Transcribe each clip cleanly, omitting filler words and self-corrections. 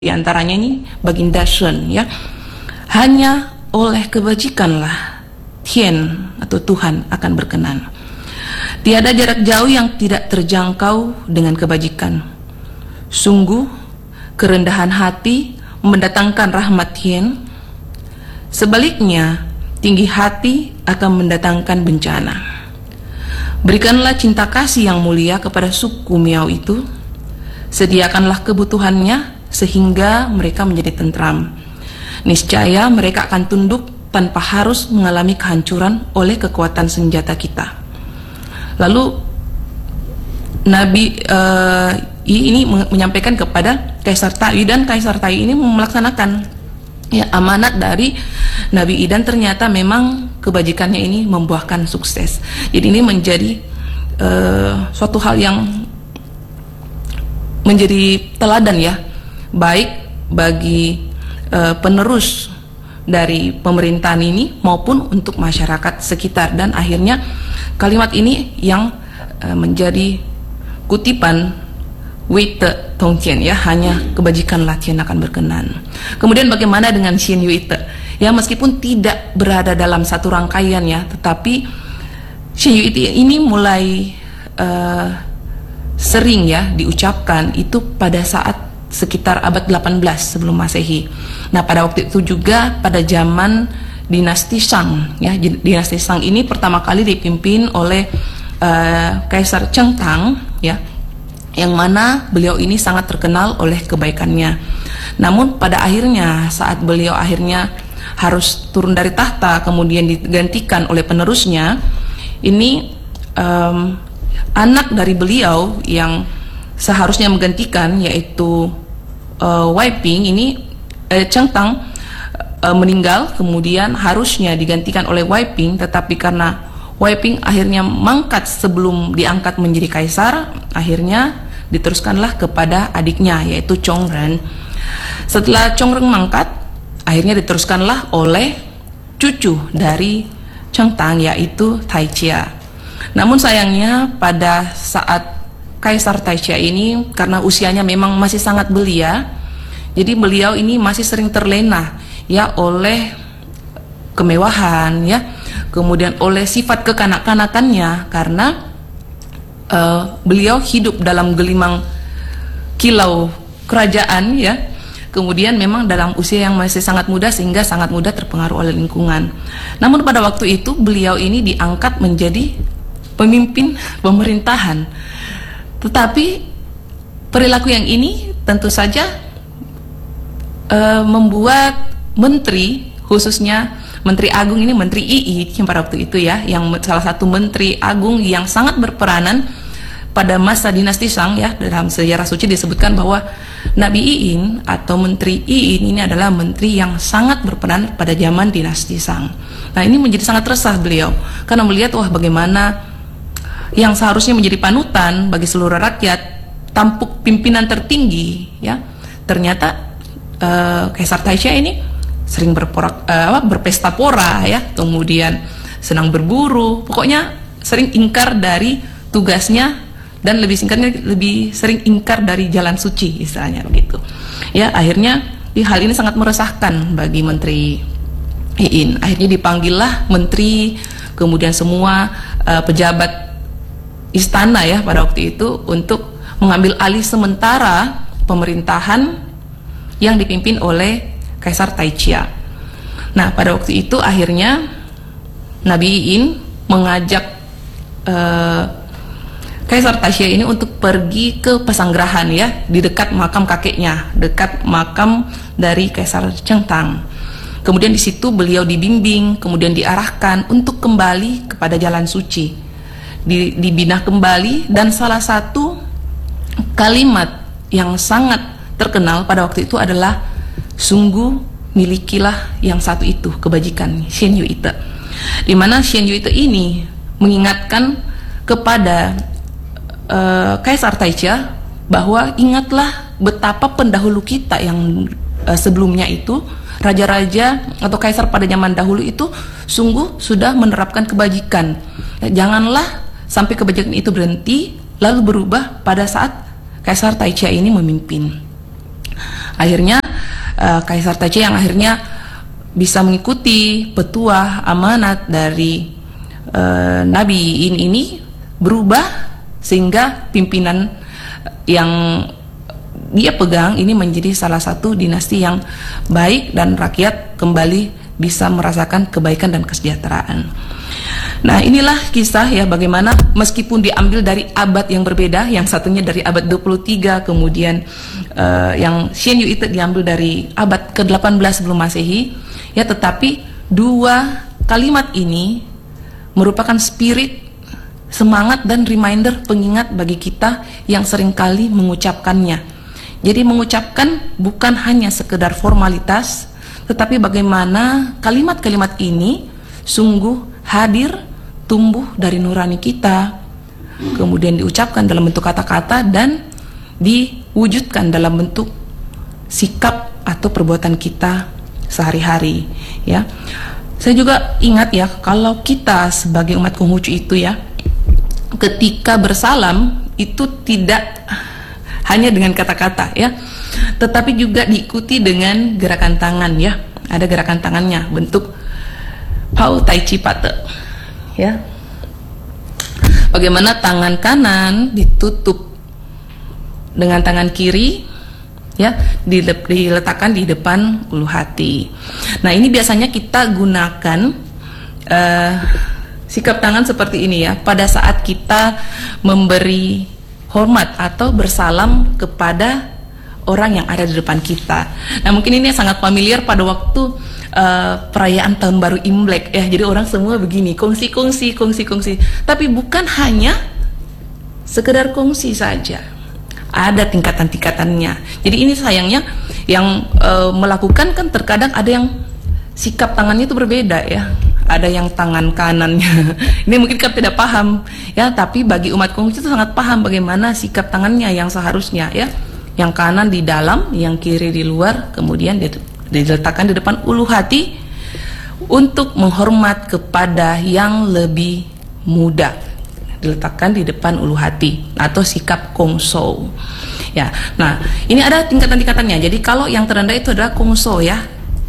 Di antaranya ini Baginda Shen, ya. Hanya oleh kebajikanlah Tian atau Tuhan akan berkenan. Tiada jarak jauh yang tidak terjangkau dengan kebajikan. Sungguh kerendahan hati mendatangkan rahmat Tian. Sebaliknya, tinggi hati akan mendatangkan bencana. Berikanlah cinta kasih yang mulia kepada suku Miao itu. Sediakanlah kebutuhannya sehingga mereka menjadi tentram. Niscaya mereka akan tunduk tanpa harus mengalami kehancuran oleh kekuatan senjata kita. Lalu Nabi ini menyampaikan kepada Kaisar Tai, dan Kaisar Tai ini melaksanakan amanat dari Nabi I, dan ternyata memang kebajikannya ini membuahkan sukses. Jadi ini menjadi suatu hal yang menjadi teladan, ya, baik bagi penerus dari pemerintahan ini maupun untuk masyarakat sekitar. Dan akhirnya kalimat ini yang menjadi kutipan Wei Te Tong Tian, ya, hanya kebajikanlah Tian akan berkenan. Kemudian bagaimana dengan Xian Yue Te? Ya, meskipun tidak berada dalam satu rangkaian, ya, tetapi Xian Yue Te ini mulai sering, ya, diucapkan itu pada saat sekitar abad 18 sebelum Masehi. Nah, pada waktu itu juga pada zaman dinasti Shang, ya, dinasti Shang ini pertama kali dipimpin oleh Kaisar Cheng Tang, ya, yang mana beliau ini sangat terkenal oleh kebaikannya. Namun pada akhirnya saat beliau akhirnya harus turun dari tahta kemudian digantikan oleh penerusnya, ini anak dari beliau yang seharusnya menggantikan, yaitu Wei Ping ini, Cheng Tang meninggal, kemudian harusnya digantikan oleh Wei Ping, tetapi karena Wei Ping akhirnya mangkat sebelum diangkat menjadi kaisar, akhirnya diteruskanlah kepada adiknya, yaitu Chongren. Setelah Chongren mangkat, akhirnya diteruskanlah oleh cucu dari Cheng Tang, yaitu Tai Chia. Namun sayangnya pada saat Kaisar Tai Chia ini, karena usianya memang masih sangat belia, jadi beliau ini masih sering terlena, ya, oleh kemewahan, ya, kemudian oleh sifat kekanak-kanakannya, karena beliau hidup dalam gelimang kilau kerajaan, ya. Kemudian memang dalam usia yang masih sangat muda sehingga sangat mudah terpengaruh oleh lingkungan. Namun pada waktu itu beliau ini diangkat menjadi pemimpin pemerintahan. Tetapi perilaku yang ini tentu saja membuat menteri, khususnya Menteri Agung ini, Menteri II yang pada waktu itu, ya, yang salah satu Menteri Agung yang sangat berperanan pada masa dinasti Shang, ya. Dalam sejarah suci disebutkan bahwa Nabi Iin atau Menteri Iin ini adalah menteri yang sangat berperan pada zaman dinasti Shang. Nah, ini menjadi sangat resah beliau karena melihat, wah, bagaimana yang seharusnya menjadi panutan bagi seluruh rakyat, tampuk pimpinan tertinggi, ya, ternyata Kaisar Tai Chia ini sering berpesta pora, ya, kemudian senang berburu, pokoknya sering ingkar dari tugasnya, dan lebih singkatnya lebih sering ingkar dari jalan suci, istilahnya begitu, ya. Akhirnya hal ini sangat meresahkan bagi Menteri Iin. Akhirnya dipanggillah menteri, kemudian semua pejabat istana, ya, pada waktu itu untuk mengambil alih sementara pemerintahan yang dipimpin oleh Kaisar Tai Chia. Nah, pada waktu itu akhirnya Nabi Iin mengajak Kaisar Tai Chia ini untuk pergi ke pesanggerahan, ya, di dekat makam kakeknya, dekat makam dari Kaisar Cheng Tang. Kemudian di situ beliau dibimbing, kemudian diarahkan untuk kembali kepada jalan suci, dibina kembali. Dan salah satu kalimat yang sangat terkenal pada waktu itu adalah, sungguh milikilah yang satu itu, kebajikan, Xian Yue Te, di mana Xian Yue Te ini mengingatkan kepada Kaisar Tai Chia bahwa ingatlah betapa pendahulu kita yang sebelumnya itu, raja-raja atau kaisar pada zaman dahulu itu sungguh sudah menerapkan kebajikan. Janganlah sampai kebajikan itu berhenti lalu berubah pada saat Kaisar Tai Chia ini memimpin. Akhirnya Kaisar Tachi yang akhirnya bisa mengikuti petuah amanat dari Nabi ini berubah, sehingga pimpinan yang dia pegang ini menjadi salah satu dinasti yang baik dan rakyat kembali bisa merasakan kebaikan dan kesejahteraan. Nah, inilah kisah ya bagaimana meskipun diambil dari abad yang berbeda, yang satunya dari abad 23, kemudian yang Xian Yu itu diambil dari abad ke-18 sebelum Masehi, ya, tetapi dua kalimat ini merupakan spirit, semangat dan reminder, pengingat bagi kita yang seringkali mengucapkannya. Jadi mengucapkan bukan hanya sekedar formalitas, tetapi bagaimana kalimat-kalimat ini sungguh hadir, tumbuh dari nurani kita, kemudian diucapkan dalam bentuk kata-kata dan diwujudkan dalam bentuk sikap atau perbuatan kita sehari-hari, ya. Saya juga ingat ya, kalau kita sebagai umat Konghucu itu ya, ketika bersalam itu tidak hanya dengan kata-kata ya, tetapi juga diikuti dengan gerakan tangan ya. Ada gerakan tangannya bentuk Pao Tai Chi Pate ya. Bagaimana tangan kanan ditutup dengan tangan kiri ya, diletakkan di depan ulu hati. Nah, ini biasanya kita gunakan sikap tangan seperti ini ya pada saat kita memberi hormat atau bersalam kepada orang yang ada di depan kita. Nah, mungkin ini sangat familiar pada waktu perayaan Tahun Baru Imlek ya. Jadi orang semua begini, kongsi. Tapi bukan hanya sekedar kongsi saja. Ada tingkatan-tingkatannya. Jadi ini sayangnya yang melakukan kan terkadang ada yang sikap tangannya itu berbeda ya. Ada yang tangan kanannya. Ini mungkin kita tidak paham ya, tapi bagi umat Konghucu itu sangat paham bagaimana sikap tangannya yang seharusnya ya. Yang kanan di dalam, yang kiri di luar, kemudian diletakkan di depan ulu hati untuk menghormat kepada yang lebih muda. Diletakkan di depan ulu hati atau sikap kongso. Ya. Nah, ini ada tingkatan-tingkatannya. Jadi kalau yang terendah itu adalah kongso ya.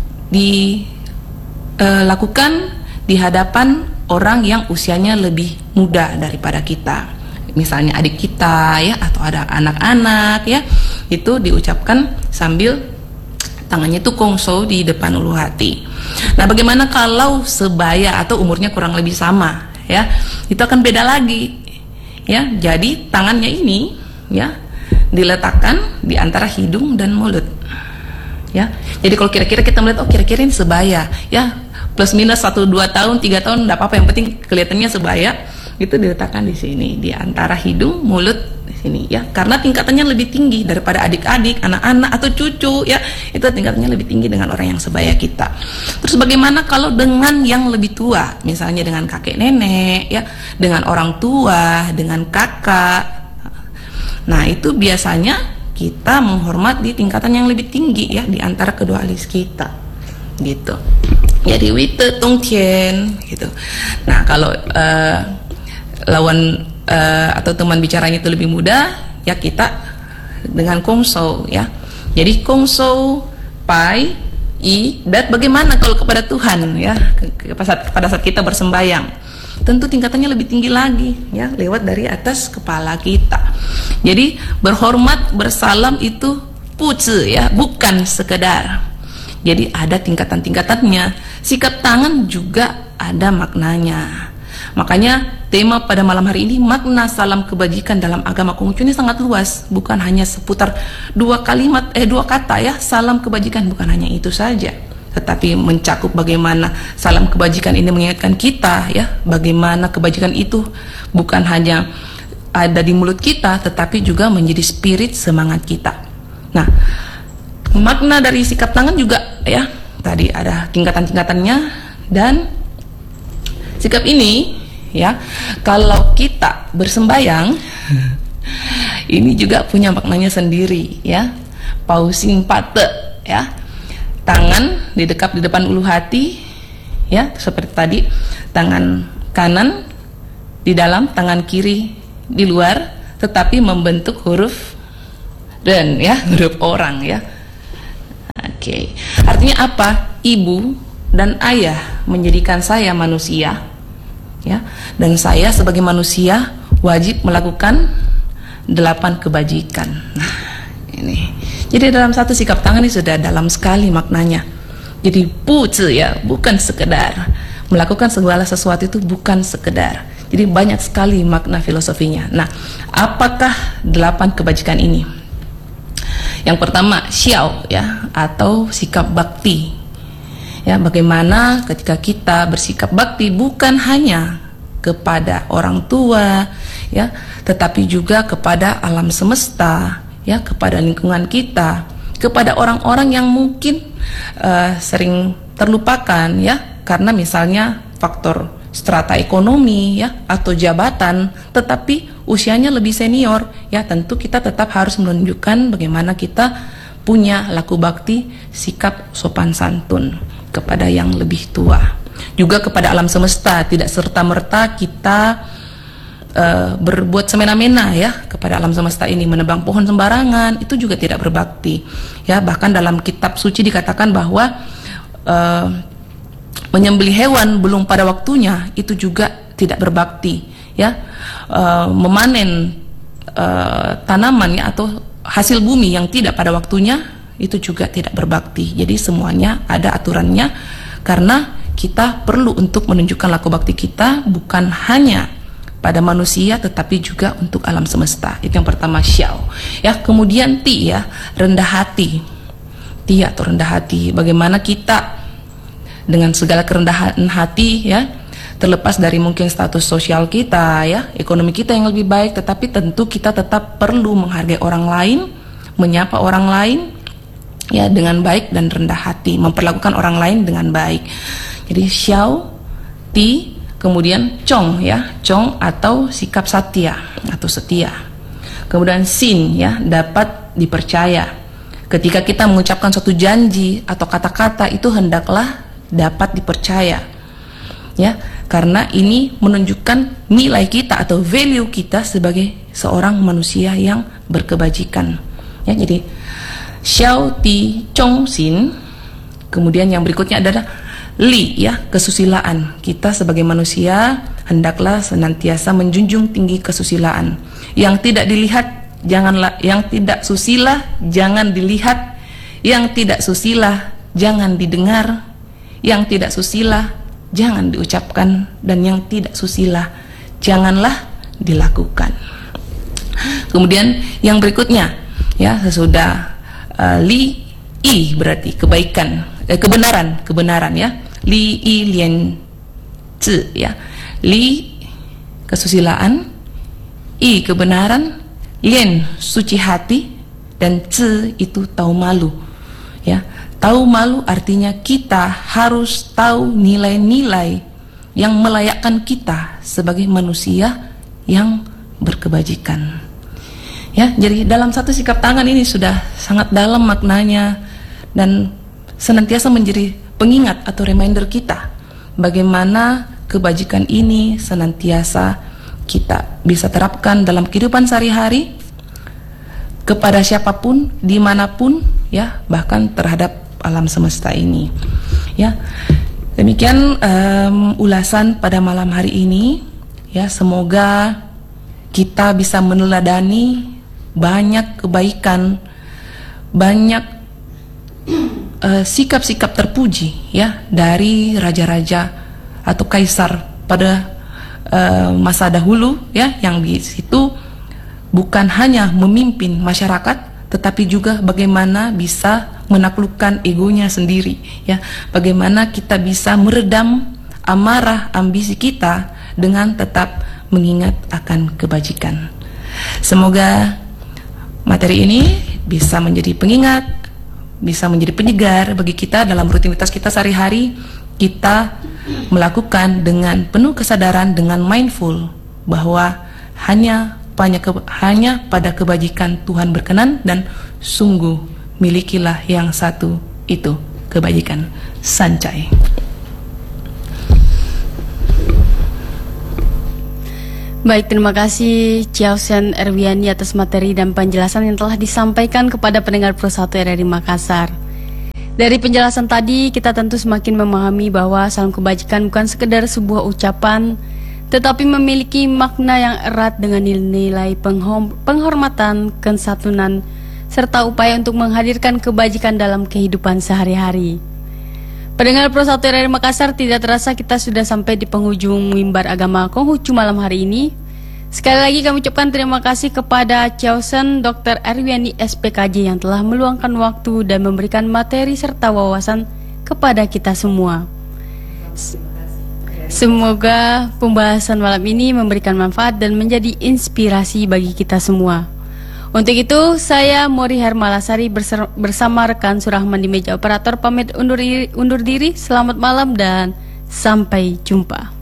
Dilakukan di hadapan orang yang usianya lebih muda daripada kita. Misalnya adik kita ya, atau ada anak-anak ya. Itu diucapkan sambil tangannya itu kongso di depan ulu hati. Nah, bagaimana kalau sebaya atau umurnya kurang lebih sama ya? Itu akan beda lagi ya. Jadi tangannya ini ya diletakkan di antara hidung dan mulut ya. Jadi kalau kira-kira kita melihat, oh kira-kira ini sebaya ya, plus minus 1, 2 tahun, 3 tahun tidak apa-apa, yang penting kelihatannya sebaya, itu diletakkan di sini di antara hidung, mulut di sini ya, karena tingkatannya lebih tinggi daripada adik-adik, anak-anak atau cucu ya. Itu tingkatannya lebih tinggi dengan orang yang sebaya kita. Terus bagaimana kalau dengan yang lebih tua, misalnya dengan kakek nenek ya, dengan orang tua, dengan kakak. Nah, itu biasanya kita menghormat di tingkatan yang lebih tinggi ya, di antara kedua alis kita gitu. Jadi Wite Tong Tien gitu. Nah, kalau lawan atau teman bicaranya itu lebih muda ya, kita dengan kongso ya. Jadi kongso pai i dat. Bagaimana kalau kepada Tuhan ya, pada saat kita bersembayang, tentu tingkatannya lebih tinggi lagi ya, lewat dari atas kepala kita. Jadi berhormat, bersalam itu puce ya, bukan sekedar. Jadi ada tingkatan-tingkatannya. Sikap tangan juga ada maknanya. Makanya tema pada malam hari ini, makna salam kebajikan dalam agama Konghucu ini sangat luas, bukan hanya seputar dua kata ya, salam kebajikan, bukan hanya itu saja, tetapi mencakup bagaimana salam kebajikan ini mengingatkan kita ya, bagaimana kebajikan itu bukan hanya ada di mulut kita, tetapi juga menjadi spirit semangat kita. Nah, makna dari sikap tangan juga ya, tadi ada tingkatan-tingkatannya, dan sikap ini ya, kalau kita bersembayang ini juga punya maknanya sendiri ya. Pausing pate ya, tangan didekap di depan ulu hati ya, seperti tadi, tangan kanan di dalam, tangan kiri di luar, tetapi membentuk huruf dan ya, huruf orang ya. Oke. Artinya apa? Ibu dan ayah menjadikan saya manusia, ya. Dan saya sebagai manusia wajib melakukan 8 kebajikan. Nah, ini. Jadi dalam satu sikap tangan ini sudah dalam sekali maknanya. Jadi puzi ya, bukan sekedar melakukan segala sesuatu itu bukan sekedar. Jadi banyak sekali makna filosofinya. Nah, apakah 8 kebajikan ini? Yang pertama, xiao ya, atau sikap bakti. Ya, bagaimana ketika kita bersikap bakti bukan hanya kepada orang tua ya, tetapi juga kepada alam semesta ya, kepada lingkungan kita, kepada orang-orang yang mungkin sering terlupakan ya, karena misalnya faktor strata ekonomi ya, atau jabatan, tetapi usianya lebih senior ya, tentu kita tetap harus menunjukkan bagaimana kita punya laku bakti, sikap sopan santun kepada yang lebih tua. Juga kepada alam semesta, tidak serta-merta kita berbuat semena-mena ya kepada alam semesta ini, menebang pohon sembarangan, itu juga tidak berbakti ya. Bahkan dalam kitab suci dikatakan bahwa menyembelih hewan belum pada waktunya itu juga tidak berbakti ya. Memanen tanaman ya, atau hasil bumi yang tidak pada waktunya itu juga tidak berbakti. Jadi semuanya ada aturannya, karena kita perlu untuk menunjukkan laku bakti kita bukan hanya pada manusia tetapi juga untuk alam semesta. Itu yang pertama, xiao ya. Kemudian ti ya, rendah hati. Ti atau rendah hati, bagaimana kita dengan segala kerendahan hati ya, terlepas dari mungkin status sosial kita ya, ekonomi kita yang lebih baik, tetapi tentu kita tetap perlu menghargai orang lain, menyapa orang lain ya dengan baik dan rendah hati, memperlakukan orang lain dengan baik. Jadi xiao, ti, kemudian cong ya, cong atau sikap satya atau setia. Kemudian sin ya, dapat dipercaya. Ketika kita mengucapkan suatu janji atau kata-kata itu hendaklah dapat dipercaya ya, karena ini menunjukkan nilai kita atau value kita sebagai seorang manusia yang berkebajikan ya. Jadi xiao, ti, cong, sin. Kemudian yang berikutnya adalah li ya, kesusilaan. Kita sebagai manusia hendaklah senantiasa menjunjung tinggi kesusilaan. Yang tidak dilihat janganlah, yang tidak susila jangan dilihat, yang tidak susila jangan didengar, yang tidak susila jangan diucapkan, dan yang tidak susila janganlah dilakukan. Kemudian yang berikutnya ya, sesudah li i berarti kebaikan, kebenaran ya. Li i lian zi ya. Li kesusilaan, i kebenaran, lian suci hati, dan zi itu tahu malu ya. Tahu malu artinya kita harus tahu nilai-nilai yang melayakkan kita sebagai manusia yang berkebajikan ya. Jadi dalam satu sikap tangan ini sudah sangat dalam maknanya, dan senantiasa menjadi pengingat atau reminder kita bagaimana kebajikan ini senantiasa kita bisa terapkan dalam kehidupan sehari-hari kepada siapapun, dimanapun ya, bahkan terhadap alam semesta ini ya. Demikian ulasan pada malam hari ini ya. Semoga kita bisa meneladani banyak kebaikan, banyak sikap-sikap terpuji ya dari raja-raja atau kaisar pada masa dahulu ya, yang di situ bukan hanya memimpin masyarakat tetapi juga bagaimana bisa menaklukkan egonya sendiri ya, bagaimana kita bisa meredam amarah ambisi kita dengan tetap mengingat akan kebajikan. Semoga materi ini bisa menjadi pengingat, bisa menjadi penyegar bagi kita dalam rutinitas kita sehari-hari. Kita melakukan dengan penuh kesadaran, dengan mindful bahwa hanya pada kebajikan Tuhan berkenan, dan sungguh milikilah yang satu itu, kebajikan. Sancai. Baik, terima kasih Ciao Sen Erwiani atas materi dan penjelasan yang telah disampaikan kepada pendengar Pro 1 RRI Makassar. Dari penjelasan tadi, kita tentu semakin memahami bahwa salam kebajikan bukan sekedar sebuah ucapan, tetapi memiliki makna yang erat dengan nilai penghormatan, kesatuan, serta upaya untuk menghadirkan kebajikan dalam kehidupan sehari-hari. Pendengar Pro 1 RRI Makassar, tidak terasa kita sudah sampai di penghujung mimbar agama Konghucu malam hari ini. Sekali lagi kami ucapkan terima kasih kepada Chiosen Dr. Erwiani SPKJ yang telah meluangkan waktu dan memberikan materi serta wawasan kepada kita semua. Semoga pembahasan malam ini memberikan manfaat dan menjadi inspirasi bagi kita semua. Untuk itu, saya Mori Hermalasari bersama rekan Surahman di meja operator pamit undur diri. Selamat malam dan sampai jumpa.